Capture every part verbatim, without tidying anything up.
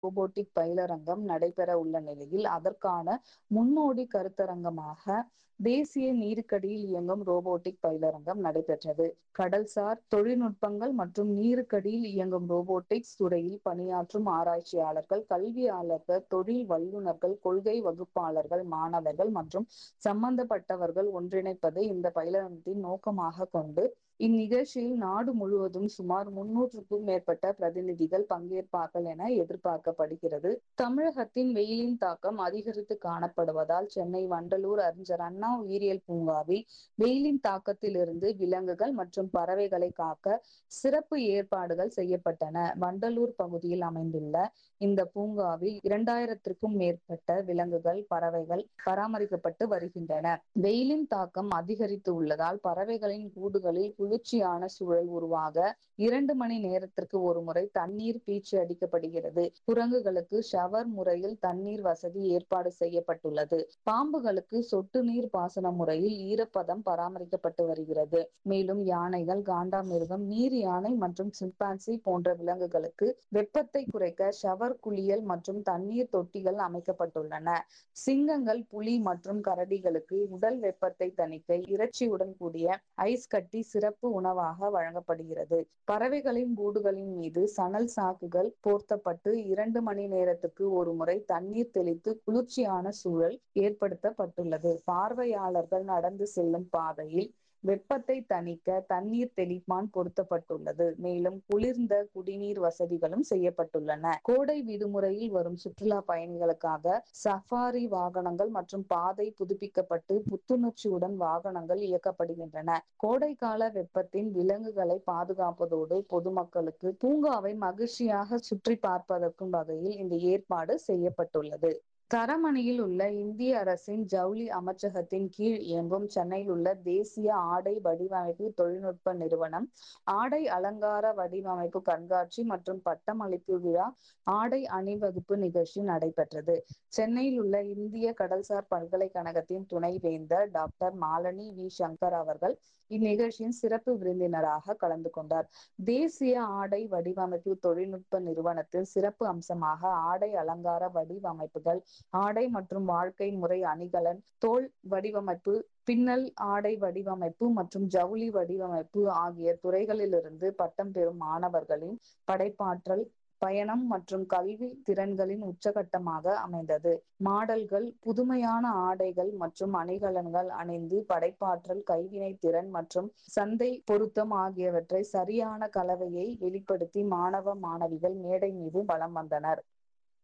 Robotic பயிலரங்கம் நடைபெற உள்ள நிலையில் அதற்கான முன்னோடி கருத்தரங்கமாக தேசிய நீருக்கடியில் இயங்கும் ரோபோட்டிக் பயிலரங்கம் நடைபெற்றது. கடல்சார் தொழில்நுட்பங்கள் மற்றும் நீருக்கடியில் இயங்கும் ரோபோட்டிக்ஸ் துறையில் பணியாற்றும் ஆராய்ச்சியாளர்கள், கல்வியாளர்கள், தொழில் வல்லுநர்கள், கொள்கை வகுப்பாளர்கள், மாணவர்கள் மற்றும் சம்பந்தப்பட்டவர்கள் ஒன்றிணைப்பதை இந்த பயிலரங்கத்தின் நோக்கமாக கொண்டு இந்நிகழ்ச்சியில் நாடு முழுவதும் சுமார் முன்னூற்றுக்கும் மேற்பட்ட பிரதிநிதிகள் பங்கேற்பார்கள் என எதிர்பார்க்கப்படுகிறது. தமிழகத்தின் வெயிலின் தாக்கம் அதிகரித்து காணப்படுவதால் சென்னை வண்டலூர் அறிஞர் அண்ணா உயிரியல் பூங்காவில் வெயிலின் தாக்கத்திலிருந்து விலங்குகள் மற்றும் பறவைகளை காக்க சிறப்பு ஏற்பாடுகள் செய்யப்பட்டன. வண்டலூர் பகுதியில் அமைந்துள்ள இந்த பூங்காவில் இரண்டாயிரத்திற்கும் மேற்பட்ட விலங்குகள், பறவைகள் பராமரிக்கப்பட்டு வருகின்றன. வெயிலின் தாக்கம் அதிகரித்து உள்ளதால் பறவைகளின் கூடுகளில் குளிர்ச்சியான சூழல் உருவாக இரண்டு மணி நேரத்திற்கு ஒரு முறை தண்ணீர் பீய்ச்சி அடிக்கப்படுகிறது. குரங்குகளுக்கு ஷவர் முறையில் தண்ணீர் வசதி ஏற்பாடு செய்யப்பட்டுள்ளது. பாம்புகளுக்கு சொட்டு நீர் பாசன முறையில் ஈரப்பதம் பராமரிக்கப்பட்டு வருகிறது. மேலும் யானைகள், காண்டாமிருகம், நீர் யானை மற்றும் சிம்பான்சி போன்ற விலங்குகளுக்கு வெப்பத்தை குறைக்க ஷவர் குளியல் மற்றும் தண்ணீர் தொட்டிகள் அமைக்கப்பட்டுள்ளன. சிங்கங்கள், புலி மற்றும் கரடிகளுக்கு உடல் வெப்பத்தை தணிக்க இறைச்சியுடன் கூடிய ஐஸ் கட்டி சிறப்பு உணவாக வழங்கப்படுகிறது. பறவைகளின் கூடுகளின் மீது சணல் சாக்குகள் போர்த்தப்பட்டு இரண்டு மணி நேரத்துக்கு ஒரு முறை தண்ணீர் தெளித்து குளிர்ச்சியான சூழல் ஏற்படுத்தப்பட்டுள்ளது. பார்வையாளர்கள் நடந்து செல்லும் பாதையில் வெப்பத்தை தணிக்க தண்ணீர் தெளிப்பான் பொருத்தப்பட்டுள்ளது. மேலும் குளிர்ந்த குடிநீர் வசதிகளும் செய்யப்பட்டுள்ளன. கோடை விடுமுறையில் வரும் சுற்றுலா பயணிகளுக்காக சஃபாரி வாகனங்கள் மற்றும் பாதை புதுப்பிக்கப்பட்டு புத்துணர்ச்சியுடன் வாகனங்கள் இயக்கப்படுகின்றன. கோடைக்கால வெப்பத்தின் விலங்குகளை பாதுகாப்பதோடு பொதுமக்களுக்கு பூங்காவை மகிழ்ச்சியாக சுற்றி பார்ப்பதற்கும் வகையில் இந்த ஏற்பாடு செய்யப்பட்டுள்ளது. தரமணியில் உள்ள இந்திய அரசின் ஜவுளி அமைச்சகத்தின் கீழ் இயங்கும் சென்னையில் உள்ள தேசிய ஆடை வடிவமைப்பு தொழில்நுட்ப நிறுவனம் ஆடை அலங்கார வடிவமைப்பு கண்காட்சி மற்றும் பட்டமளிப்பு விழா, ஆடை அணிவகுப்பு நிகழ்ச்சி நடைபெற்றது. சென்னையில் உள்ள இந்திய கடல்சார் பல்கலைக்கழகத்தின் துணைவேந்தர் டாக்டர் மாலனி வி சங்கர் அவர்கள் இந்நிகழ்ச்சியின் சிறப்பு விருந்தினராக கலந்து கொண்டார். தேசிய ஆடை வடிவமைப்பு தொழில்நுட்ப நிறுவனத்தில் சிறப்பு அம்சமாக ஆடை அலங்கார வடிவமைப்புகள், ஆடை மற்றும் வாழ்க்கை முறை அணிகலன், தோல் வடிவமைப்பு, பின்னல் ஆடை வடிவமைப்பு மற்றும் ஜவுளி வடிவமைப்பு ஆகிய துறைகளிலிருந்து பட்டம் பெறும் மாணவர்களின் படைப்பாற்றல் பயணம் மற்றும் கல்வி திறன்களின் உச்சகட்டமாக அமைந்தது. மாடல்கள் புதுமையான ஆடைகள் மற்றும் அணிகலன்கள் அணிந்து படைப்பாற்றல், கைவினை திறன் மற்றும் சந்தை பொருத்தம் ஆகியவற்றை சரியான கலவையை வெளிப்படுத்தி மாணவ மாணவிகள் மேடை மீது வலம் வந்தனர்.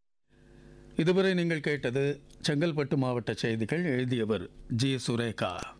இதுவரை நீங்கள் கேட்டது செங்கல்பட்டு மாவட்ட செய்திகள். எழுதியவர் ஜி சுரேகா.